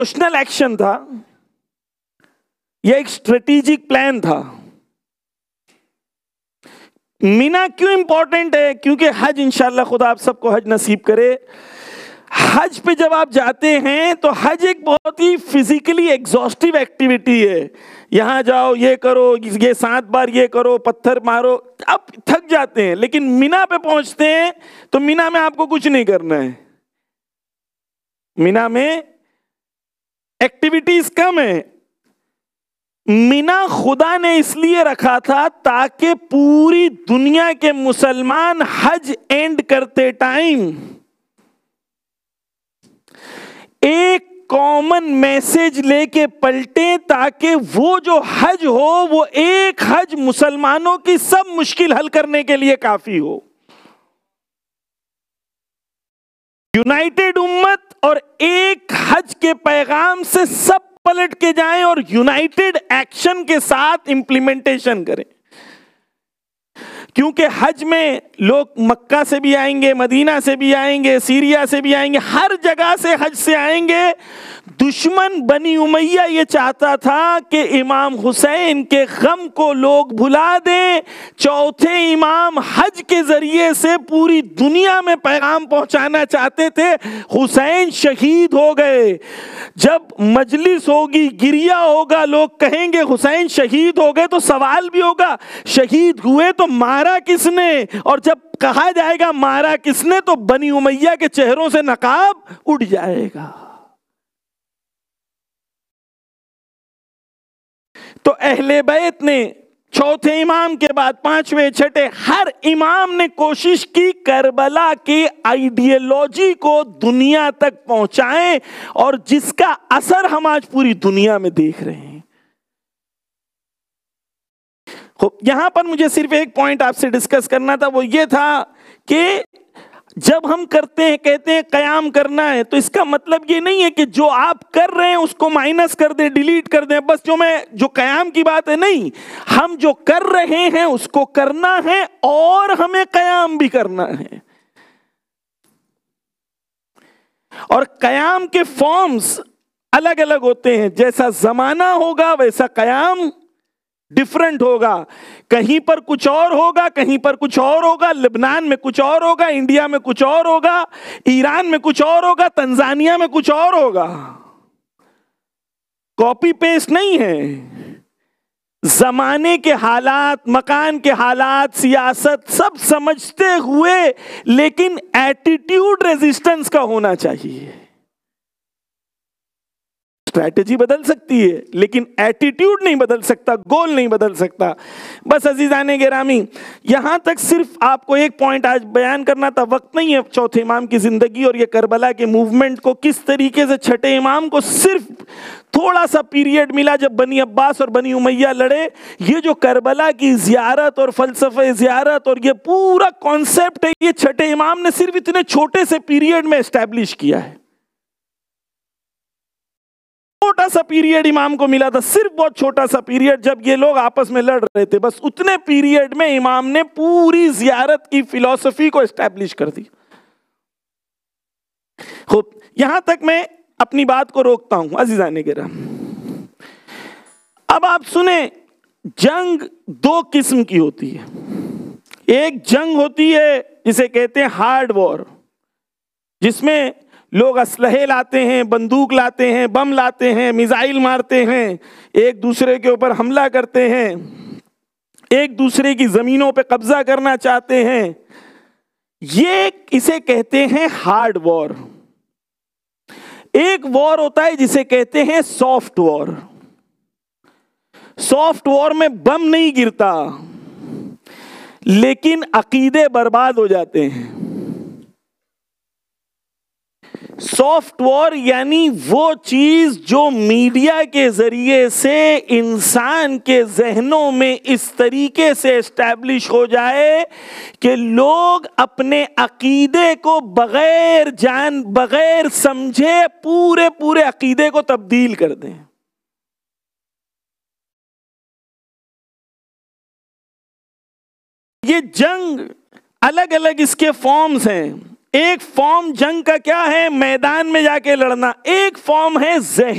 Emotional action था या एक स्ट्रेटेजिक प्लान था? मीना क्यों इंपॉर्टेंट है? क्योंकि हज, इंशाल्लाह खुदा आप सबको हज नसीब करे, हज पे जब आप जाते हैं तो हज एक बहुत ही फिजिकली एग्जॉस्टिव एक्टिविटी है। यहाँ जाओ, ये करो, ये 7 बार ये करो, पत्थर मारो, आप थक जाते हैं। लेकिन मीना पे पहुंचते हैं तो मीना में आपको कुछ नहीं करना है। मीना में एक्टिविटीज कम है। मीना खुदा ने इसलिए रखा था ताकि पूरी दुनिया के मुसलमान हज एंड करते टाइम एक कॉमन मैसेज लेके पलटे, ताकि वो जो हज हो वो एक हज मुसलमानों की सब मुश्किल हल करने के लिए काफी हो। यूनाइटेड उम्मत और एक हज के पैगाम से सब पलट के जाएं और यूनाइटेड एक्शन के साथ इंप्लीमेंटेशन करें। क्योंकि हज में लोग मक्का से भी आएंगे, मदीना से भी आएंगे, सीरिया से भी आएंगे, हर जगह से हज से आएंगे। दुश्मन बनी उमैया ये चाहता था कि इमाम हुसैन के गम को लोग भुला दें। चौथे इमाम हज के जरिए से पूरी दुनिया में पैगाम पहुंचाना चाहते थे। हुसैन शहीद हो गए। जब मजलिस होगी, गिरिया होगा, लोग कहेंगे हुसैन शहीद हो गए, तो सवाल भी होगा शहीद हुए तो मारा किसने? और जब कहा जाएगा मारा किसने तो बनी उमैया के चेहरों से नकाब उड़ जाएगा। तो अहले बैत ने चौथे इमाम के बाद पांचवें, छठे, हर इमाम ने कोशिश की करबला की आइडियोलॉजी को दुनिया तक पहुंचाएं, और जिसका असर हम आज पूरी दुनिया में देख रहे हैं। यहां पर मुझे सिर्फ एक पॉइंट आपसे डिस्कस करना था, वो ये था कि जब हम करते हैं, कहते हैं कयाम करना है, तो इसका मतलब ये नहीं है कि जो आप कर रहे हैं उसको माइनस कर दें, डिलीट कर दें, बस जो कयाम की बात है, नहीं। हम जो कर रहे हैं उसको करना है और हमें कयाम भी करना है। और कयाम के फॉर्म्स अलग अलग होते हैं। जैसा जमाना होगा वैसा कयाम डिफरेंट होगा। कहीं पर कुछ और होगा, कहीं पर कुछ और होगा। लेबनान में कुछ और होगा, इंडिया में कुछ और होगा, ईरान में कुछ और होगा, तंजानिया में कुछ और होगा। कॉपी पेस्ट नहीं है। जमाने के हालात, मकान के हालात, सियासत सब समझते हुए, लेकिन एटीट्यूड रेजिस्टेंस का होना चाहिए। स्ट्रैटेजी बदल सकती है लेकिन एटीट्यूड नहीं बदल सकता, गोल नहीं बदल सकता। बस अजीजाने गिरामी, यहां तक सिर्फ आपको एक पॉइंट आज बयान करना था, वक्त नहीं है। चौथे इमाम की जिंदगी और ये करबला के मूवमेंट को किस तरीके से छठे इमाम को सिर्फ थोड़ा सा पीरियड मिला जब बनी अब्बास और बनी उमैया लड़े। ये जो करबला की जियारत और फलसफे जियारत और ये पूरा कॉन्सेप्ट है, ये छठे इमाम ने सिर्फ इतने छोटे से पीरियड में एस्टैब्लिश किया है। छोटा सा पीरियड इमाम को मिला था, सिर्फ बहुत छोटा सा पीरियड, जब ये लोग आपस में लड़ रहे थे। बस उतने पीरियड में इमाम ने पूरी जियारत की फिलॉसफी को एस्टैब्लिश कर दी। खूब, यहां तक मैं अपनी बात को रोकता हूं अजीजाने गिराम। अब आप सुने, जंग दो किस्म की होती है। एक जंग होती है जिसे कहते हैं हार्ड वॉर, जिसमें लोग असलहे लाते हैं, बंदूक लाते हैं, बम लाते हैं, मिसाइल मारते हैं, एक दूसरे के ऊपर हमला करते हैं, एक दूसरे की जमीनों पे कब्जा करना चाहते हैं। ये इसे कहते हैं हार्ड वॉर। एक वॉर होता है जिसे कहते हैं सॉफ्ट वॉर। सॉफ्ट वॉर में बम नहीं गिरता लेकिन अकीदे बर्बाद हो जाते हैं। सॉफ्ट वॉर यानी वो चीज जो मीडिया के जरिए से इंसान के जहनों में इस तरीके से एस्टैब्लिश हो जाए कि लोग अपने अकीदे को बगैर समझे पूरे अकीदे को तब्दील कर दें। ये जंग अलग अलग इसके फॉर्म्स हैं। एक फॉर्म जंग का क्या है, मैदान में जाके लड़ना। एक फॉर्म है जहन